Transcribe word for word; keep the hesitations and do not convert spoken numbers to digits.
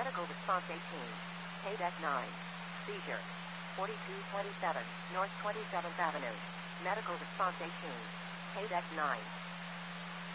Medical response eighteen. K-Deck nine. Seizure. forty-two twenty-seven, North twenty-seventh Avenue. Medical response eighteen. K-Deck nine.